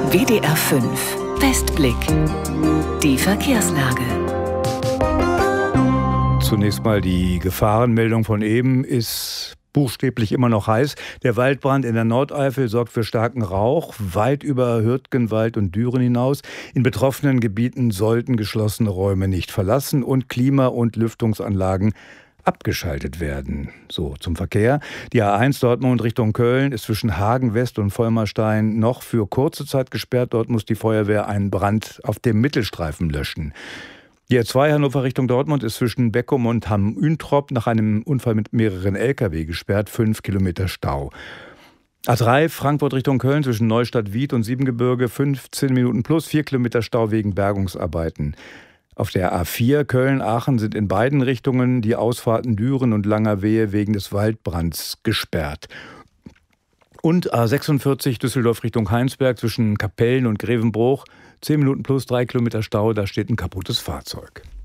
WDR 5 Westblick. Die Verkehrslage. Zunächst mal die Gefahrenmeldung von eben ist buchstäblich immer noch heiß. Der Waldbrand in der Nordeifel sorgt für starken Rauch, weit über Hürtgenwald und Düren hinaus. In betroffenen Gebieten sollten geschlossene Räume nicht verlassen und Klima- und Lüftungsanlagen abgeschaltet werden. So, zum Verkehr. Die A1 Dortmund Richtung Köln ist zwischen Hagen West und Vollmerstein noch für kurze Zeit gesperrt. Dort muss die Feuerwehr einen Brand auf dem Mittelstreifen löschen. Die A2 Hannover Richtung Dortmund ist zwischen Beckum und Hamm-Üntrop nach einem Unfall mit mehreren Lkw gesperrt, 5 Kilometer Stau. A3 Frankfurt Richtung Köln zwischen Neustadt-Wied und Siebengebirge, 15 Minuten plus 4 Kilometer Stau wegen Bergungsarbeiten. Auf der A4 Köln-Aachen sind in beiden Richtungen die Ausfahrten Düren und Langerwehe wegen des Waldbrands gesperrt. Und A46 Düsseldorf Richtung Heinsberg zwischen Kapellen und Grevenbruch, 10 Minuten plus 3 Kilometer Stau, da steht ein kaputtes Fahrzeug.